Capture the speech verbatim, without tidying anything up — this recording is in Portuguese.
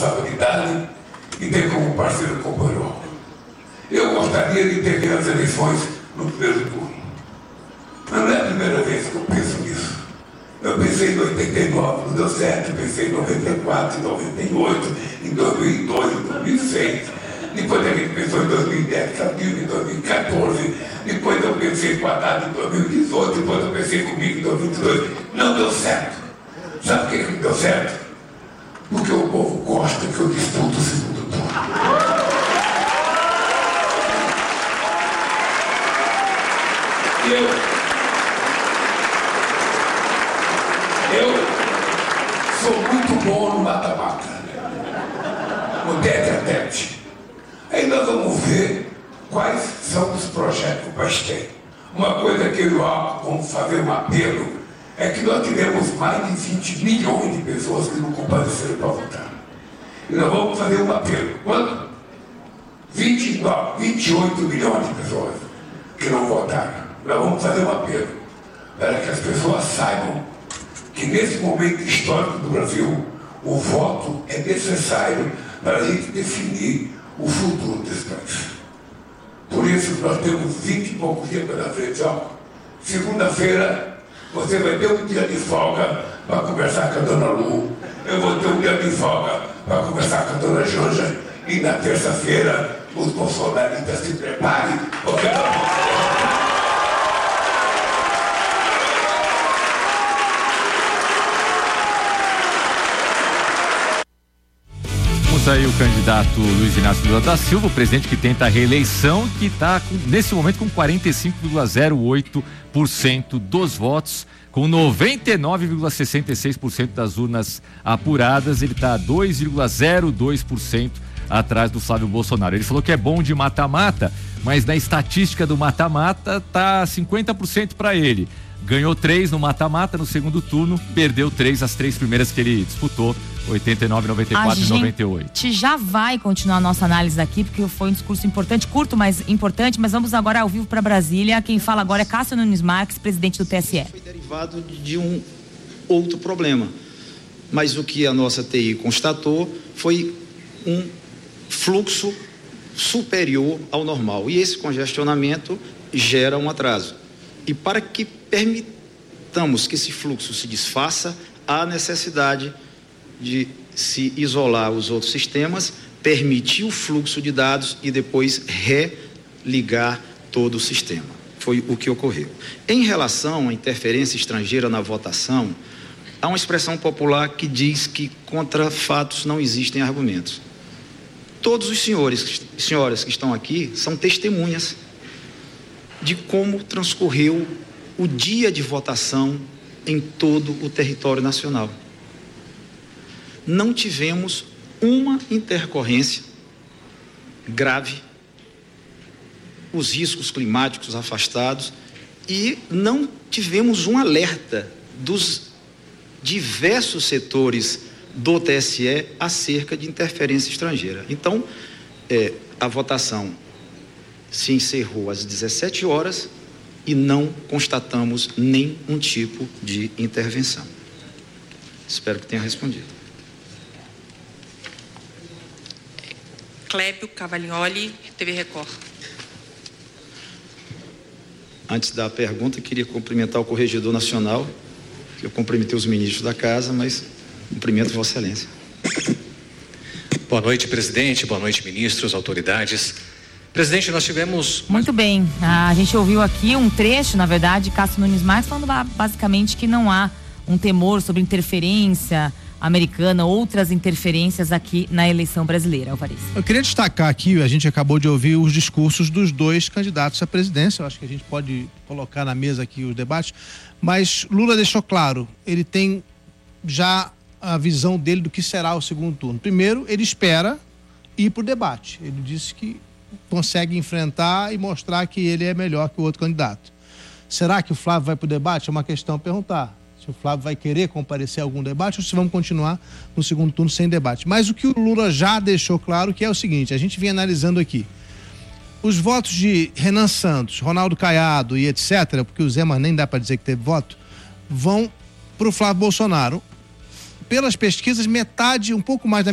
responsabilidade e ter como parceiro companheiro. Eu gostaria de ter ganho as eleições no primeiro turno. Mas não é a primeira vez que eu penso nisso. Eu pensei em oitenta e nove, não deu certo. Pensei em noventa e quatro, em noventa e oito, em dois mil e dois, em dois mil e seis. Depois a gente pensou em dois mil e dez, em dois mil e quatorze. Depois eu pensei com a data em dois mil e dezoito. Depois eu pensei comigo em dois mil e dois. Não deu certo. Sabe por que não deu certo? Porque o povo gosta que eu disputo o segundo turno. Eu, eu sou muito bom no mata-mata, no tete-a-tete. Aí nós vamos ver quais são os projetos que o país tem. Uma coisa que eu e o Alco vamos fazer um apelo é que nós tivemos mais de vinte milhões de pessoas que não compareceram para votar. E nós vamos fazer um apelo. Quanto? vinte, não, vinte e oito milhões de pessoas que não votaram. Nós vamos fazer um apelo para que as pessoas saibam que nesse momento histórico do Brasil, o voto é necessário para a gente definir o futuro desse país. Por isso nós temos vinte e poucos dias pela frente. Ó, segunda-feira você vai ter um dia de folga para conversar com a dona Lu. Eu vou ter um dia de folga para conversar com a dona Janja. E na terça-feira os bolsonaristas se preparem, porque nós vamos... Aí o candidato Luiz Inácio Lula da Silva, o presidente que tenta a reeleição, que está nesse momento com quarenta e cinco vírgula zero oito por cento dos votos, com noventa e nove vírgula sessenta e seis por cento das urnas apuradas. Ele está a dois vírgula zero dois por cento atrás do Flávio Bolsonaro. Ele falou que é bom de mata-mata, mas na estatística do mata-mata tá cinquenta por cento para ele. Ganhou três no mata-mata no segundo turno, perdeu três as três primeiras que ele disputou, oitenta e nove, noventa e quatro e noventa e oito. A gente já vai continuar a nossa análise aqui, porque foi um discurso importante, curto, mas importante, mas vamos agora ao vivo para Brasília. Quem fala agora é Cássio Nunes Marques, presidente do T S E. Foi derivado de um outro problema, mas o que a nossa T I constatou foi um fluxo superior ao normal, e esse congestionamento gera um atraso. E para que permitamos que esse fluxo se desfaça, há necessidade de se isolar os outros sistemas, permitir o fluxo de dados e depois religar todo o sistema. Foi o que ocorreu. Em relação à interferência estrangeira na votação, há uma expressão popular que diz que contra fatos não existem argumentos. Todos os senhores e senhoras que estão aqui são testemunhas de como transcorreu o dia de votação em todo o território nacional. Não tivemos uma intercorrência grave, os riscos climáticos afastados, e não tivemos um alerta dos diversos setores do T S E acerca de interferência estrangeira. Então, é, a votação se encerrou às dezessete horas e não constatamos nenhum tipo de intervenção. Espero que tenha respondido. Clébio Cavagnoli, T V Record. Antes da pergunta, queria cumprimentar o Corregedor Nacional, que eu cumprimentei os ministros da Casa, mas cumprimento Vossa Excelência. Boa noite, presidente. Boa noite, ministros, autoridades. Presidente, nós tivemos... Muito bem, a gente ouviu aqui um trecho, na verdade, Cássio Nunes Marques falando basicamente que não há um temor sobre interferência americana, outras interferências aqui na eleição brasileira. Alvarez. Eu queria destacar aqui, a gente acabou de ouvir os discursos dos dois candidatos à presidência, eu acho que a gente pode colocar na mesa aqui os debates, mas Lula deixou claro, ele tem já a visão dele do que será o segundo turno. Primeiro, ele espera ir para o debate, ele disse que consegue enfrentar e mostrar que ele é melhor que o outro candidato. Será que o Flávio vai para o debate? É uma questão a perguntar. Se o Flávio vai querer comparecer a algum debate ou se vamos continuar no segundo turno sem debate. Mas o que o Lula já deixou claro que é o seguinte, a gente vem analisando aqui. Os votos de Renan Santos, Ronaldo Caiado e etcétera, porque o Zema nem dá para dizer que teve voto, vão para o Flávio Bolsonaro. Pelas pesquisas, metade, um pouco mais da